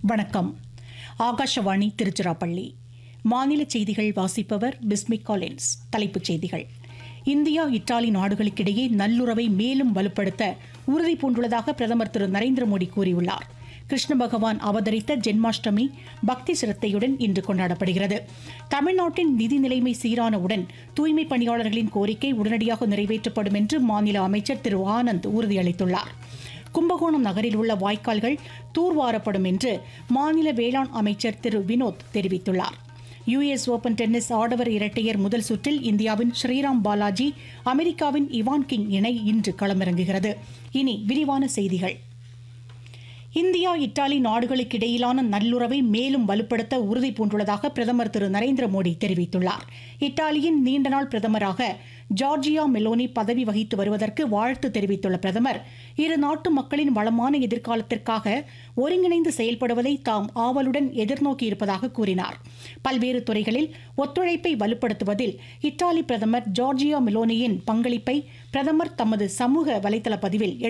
வணக்கம். ஆகாஷவாணி திருச்சிராப்பள்ளி. மாநில செய்திகள் வாசிப்பவர் பிஸ்மி காலின்ஸ். தலைப்புச் செய்திகள். இந்தியா இத்தாலி நாடுகளுக்கிடையே நல்லுறவை மேலும் வலுப்படுத்த உறுதி பூண்டுள்ளதாக பிரதமர் திரு நரேந்திர மோடி கூறியுள்ளார். கிருஷ்ண பகவான் அவதரித்த ஜென்மாஷ்டமி பக்தி சிரத்தையுடன் இன்று கொண்டாடப்படுகிறது. தமிழ்நாட்டின் நிதி நிலைமை சீரானவுடன் தூய்மை பணியாளர்களின் கோரிக்கை உடனடியாக நிறைவேற்றப்படும் என்று மாநில அமைச்சர் திரு ஆனந்த் உறுதியளித்துள்ளார். கும்பகோணம் நகரில் உள்ள வாய்க்கால்கள் தூர்வாரப்படும் என்று மாநில வேளாண் அமைச்சர் திரு வினோத் தெரிவித்துள்ளார். யுஎஸ் ஓபன் டென்னிஸ் ஆடவர் இரட்டையர் முதல் சுற்றில் இந்தியாவின் ஸ்ரீராம் பாலாஜி, அமெரிக்காவின் இவான் கிங் இணை இன்று களமிறங்குகிறது. இனி விரிவான செய்திகள். இந்தியா இத்தாலி நாடுகளுக்கிடையிலான நல்லுறவை மேலும் வலுப்படுத்த உறுதி பூண்டுள்ளதாக பிரதமர் திரு நரேந்திர மோடி தெரிவித்துள்ளார். இத்தாலியின் நீண்டநாள் பிரதமராக ஜார்ஜியா மெலோனி பதவி வகித்து வருவதற்கு வாழ்த்து தெரிவித்துள்ள பிரதமர், இரு நாட்டு மக்களின் வளமான எதிர்காலத்திற்காக ஒருங்கிணைந்து செயல்படுவதை தாம் ஆவலுடன் எதிர்நோக்கியிருப்பதாக கூறினார். பல்வேறு துறைகளில் ஒத்துழைப்பை வலுப்படுத்துவதில் இத்தாலி பிரதமர் ஜார்ஜியா மெலோனியின் பங்களிப்பை பிரதமர் தமது சமூக வலைதள பதிவில்